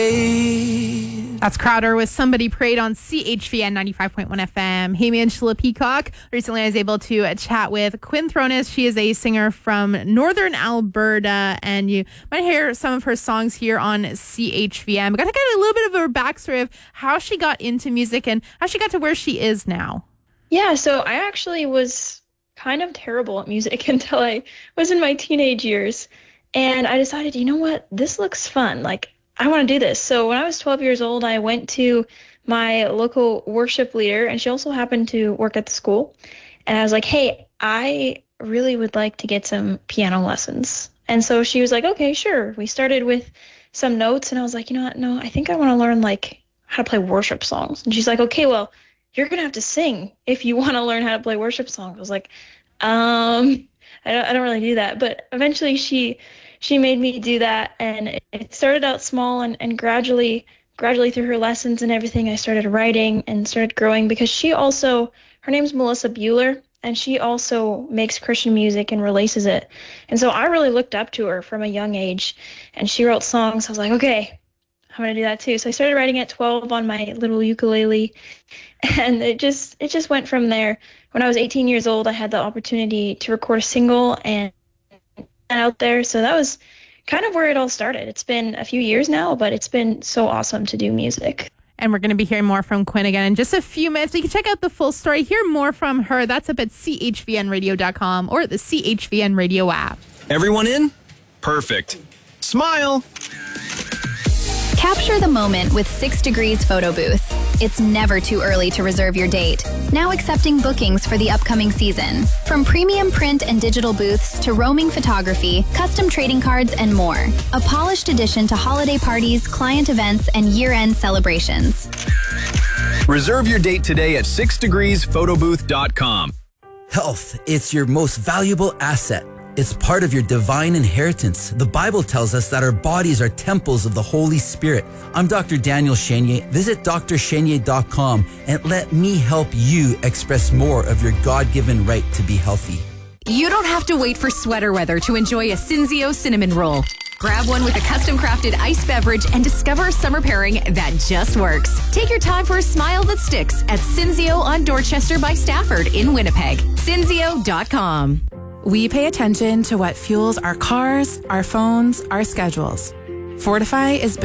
That's Crowder with Somebody Prayed on CHVN 95.1 FM. Hey, Angela Peacock. Recently, I was able to chat with Quinn Thronis. She is a singer from Northern Alberta, and you might hear some of her songs here on CHVN. We got to get a little bit of her backstory of how she got into music and how she got to where she is now. Yeah, so I actually was kind of terrible at music until I was in my teenage years. And I decided, you know what, this looks fun. Like, I want to do this. So when I was 12 years old, I went to my local worship leader, and she also happened to work at the school. And I was like, hey, I really would like to get some piano lessons. And so she was like, okay, sure. We started with some notes, and I was like, you know what? No, I think I want to learn like how to play worship songs. And she's like, okay, well, you're going to have to sing if you want to learn how to play worship songs. I was like, I don't really do that. But eventually she made me do that, and it started out small, and gradually through her lessons and everything, I started writing and started growing, because her name's Melissa Bueller, and she also makes Christian music and releases it. And so I really looked up to her from a young age, and she wrote songs. I was like, okay, I'm going to do that too. So I started writing at 12 on my little ukulele, and it just went from there. When I was 18 years old, I had the opportunity to record a single and out there. So that was kind of where it all started. It's been a few years now, but it's been so awesome to do music. And we're going to be hearing more from Quinn again in just a few minutes. You can check out the full story, hear more from her. That's up at chvnradio.com or the CHVN Radio app. Everyone in? Perfect. Smile. Capture the moment with 6 Degrees Photo Booth. It's never too early to reserve your date. Now accepting bookings for the upcoming season. From premium print and digital booths to roaming photography, custom trading cards, and more. A polished addition to holiday parties, client events, and year-end celebrations. Reserve your date today at 6degreesphotobooth.com. Health, it's your most valuable asset. It's part of your divine inheritance. The Bible tells us that our bodies are temples of the Holy Spirit. I'm Dr. Daniel Chenier. Visit drchenier.com and let me help you express more of your God-given right to be healthy. You don't have to wait for sweater weather to enjoy a Cinzio cinnamon roll. Grab one with a custom-crafted iced beverage and discover a summer pairing that just works. Take your time for a smile that sticks at Cinzio on Dorchester by Stafford in Winnipeg. Cinzio.com. We pay attention to what fuels our cars, our phones, our schedules. Fortify is